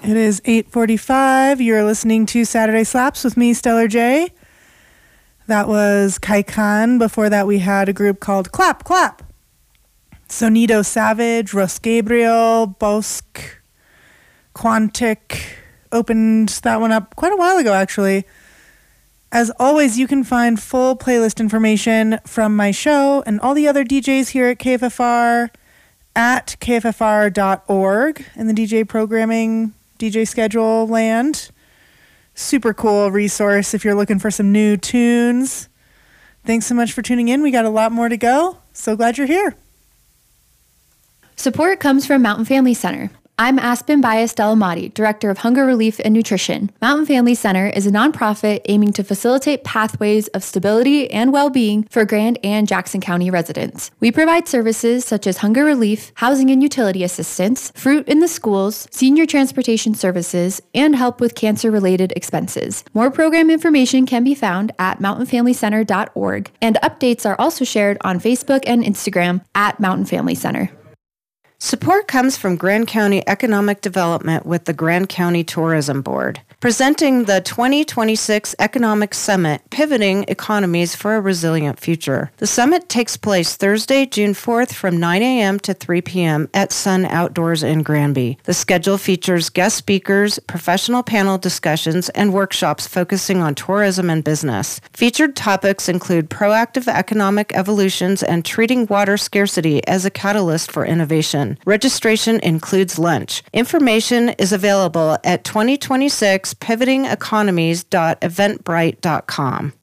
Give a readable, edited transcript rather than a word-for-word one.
It is 8:45. You're listening to Saturday Slaps with me, Stellar J. That was Kai Khan. Before that, we had a group called Clap Clap. Sonido Savage, Ros Gabriel, Bosque, Quantic. Opened that one up quite a while ago, actually. As always, you can find full playlist information from my show and all the other DJs here at KFFR at kffr.org in the DJ programming, DJ schedule land. Super cool resource if you're looking for some new tunes. Thanks so much for tuning in. We got a lot more to go. So glad you're here. Support comes from Mountain Family Center. I'm Aspen Bias Delamati, Director of Hunger Relief and Nutrition. Mountain Family Center is a nonprofit aiming to facilitate pathways of stability and well-being for Grand and Jackson County residents. We provide services such as hunger relief, housing and utility assistance, fruit in the schools, senior transportation services, and help with cancer-related expenses. More program information can be found at mountainfamilycenter.org, and updates are also shared on Facebook and Instagram at Mountain Family Center. Support comes from Grand County Economic Development with the Grand County Tourism Board, presenting the 2026 Economic Summit, Pivoting Economies for a Resilient Future. The summit takes place Thursday, June 4th from 9 a.m. to 3 p.m. at Sun Outdoors in Granby. The schedule features guest speakers, professional panel discussions, and workshops focusing on tourism and business. Featured topics include proactive economic evolutions and treating water scarcity as a catalyst for innovation. Registration includes lunch. Information is available at 2026pivotingeconomies.eventbrite.com.